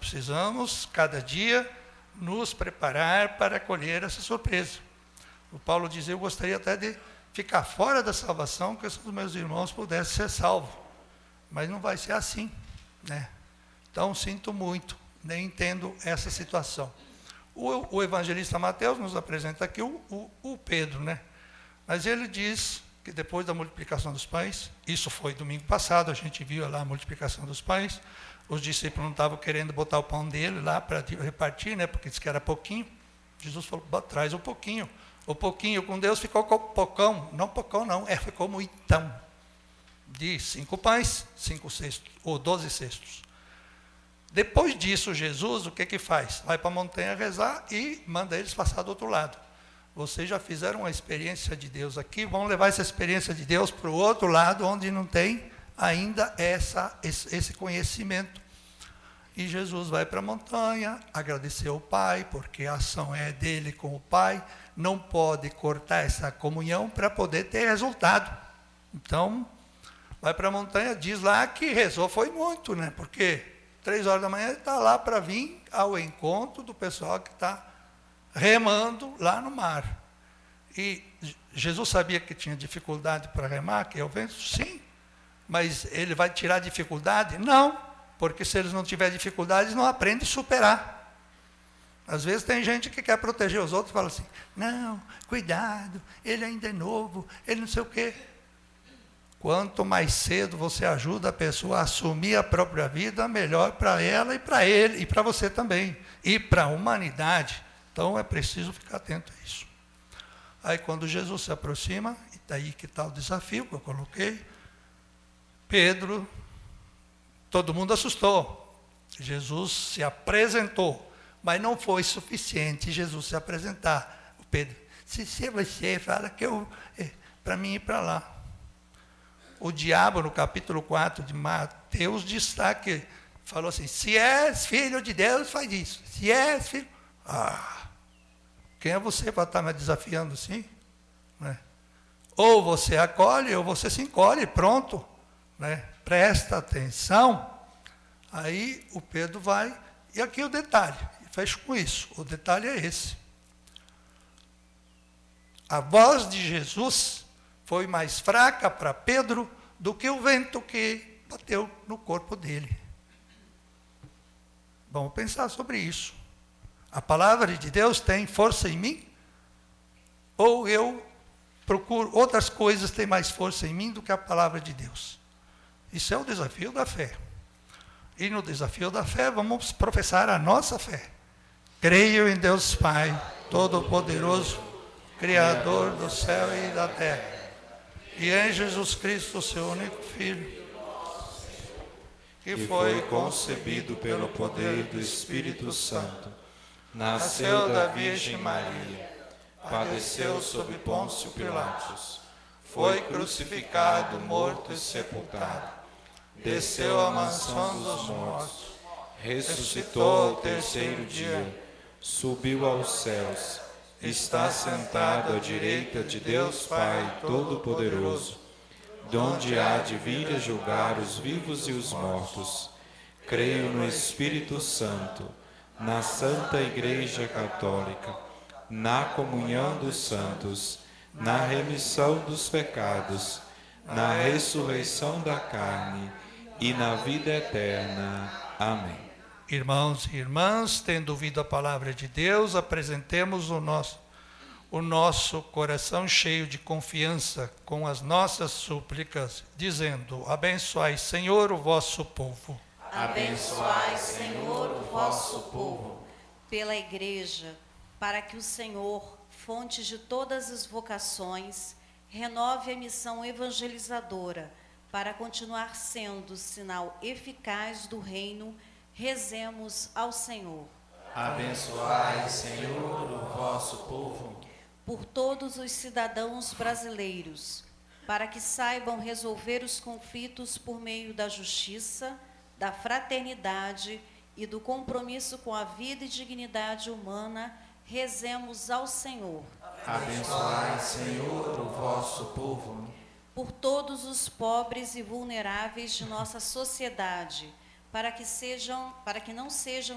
precisamos, cada dia, nos preparar para acolher essa surpresa. O Paulo diz, eu gostaria até de ficar fora da salvação, que os meus irmãos pudessem ser salvos. Mas não vai ser assim, né? Então, sinto muito, nem entendo essa situação. O evangelista Mateus nos apresenta aqui o Pedro, né? Mas ele diz que depois da multiplicação dos pães, isso foi domingo passado, a gente viu lá a multiplicação dos pães, os discípulos não estavam querendo botar o pão dele lá para repartir, né? Porque disse que era pouquinho. Jesus falou, traz um pouquinho. O pouquinho com Deus ficou com pocão. Não pocão não, ficou muitão. De 5 pães, 5 cestos, ou 12 cestos. Depois disso, Jesus, o que faz? Vai para a montanha rezar e manda eles passar do outro lado. Vocês já fizeram uma experiência de Deus aqui, vão levar essa experiência de Deus para o outro lado, onde não tem ainda esse conhecimento. E Jesus vai para a montanha, agradecer ao Pai, porque a ação é dele com o Pai, não pode cortar essa comunhão para poder ter resultado. Então, vai para a montanha, diz lá que rezou foi muito, né? Porque 3 horas da manhã ele está lá para vir ao encontro do pessoal que está remando lá no mar. E Jesus sabia que tinha dificuldade para remar, que é o vento? Sim. Mas ele vai tirar dificuldade? Não, porque se eles não tiverem dificuldade, eles não aprendem a superar. Às vezes tem gente que quer proteger os outros e fala assim, não, cuidado, ele ainda é novo, ele não sei o quê. Quanto mais cedo você ajuda a pessoa a assumir a própria vida, melhor para ela e para ele, e para você também, e para a humanidade. Então é preciso ficar atento a isso. Aí quando Jesus se aproxima, e daí que está o desafio que eu coloquei, Pedro, todo mundo assustou. Jesus se apresentou, mas não foi suficiente Jesus se apresentar. O Pedro, se você fala que para mim ir para lá. O diabo, no capítulo 4 de Mateus, destaque, falou assim, se és filho de Deus, faz isso. Se és filho... quem é você para estar me desafiando assim? Né? Ou você acolhe, ou você se encolhe, pronto. Né? Presta atenção. Aí o Pedro vai, e aqui o detalhe, fecho com isso, o detalhe é esse. A voz de Jesus foi mais fraca para Pedro do que o vento que bateu no corpo dele. Vamos pensar sobre isso. A palavra de Deus tem força em mim? Ou eu procuro outras coisas têm mais força em mim do que a palavra de Deus? Isso é o desafio da fé. E no desafio da fé, vamos professar a nossa fé. Creio em Deus Pai, Todo-Poderoso, Criador do céu e da terra, e em Jesus Cristo, seu único Filho, que foi concebido pelo poder do Espírito Santo, nasceu da Virgem Maria, padeceu sob Pôncio Pilatos, foi crucificado, morto e sepultado, desceu à mansão dos mortos, ressuscitou ao terceiro dia, subiu aos céus, está sentado à direita de Deus Pai Todo-Poderoso, donde há de vir a julgar os vivos e os mortos. Creio no Espírito Santo, na Santa Igreja Católica, na comunhão dos santos, na remissão dos pecados, na ressurreição da carne e na vida eterna. Amém. Irmãos e irmãs, tendo ouvido a palavra de Deus, apresentemos o nosso coração cheio de confiança com as nossas súplicas, dizendo, abençoai, Senhor, o vosso povo. Abençoai, Senhor, o vosso povo. Pela Igreja, para que o Senhor, fonte de todas as vocações, renove a missão evangelizadora, para continuar sendo sinal eficaz do reino. Rezemos ao Senhor. Abençoai, Senhor, o vosso povo. Por todos os cidadãos brasileiros, para que saibam resolver os conflitos por meio da justiça, da fraternidade e do compromisso com a vida e dignidade humana, rezemos ao Senhor. Abençoai, Senhor, o vosso povo. Por todos os pobres e vulneráveis de nossa sociedade, para que não sejam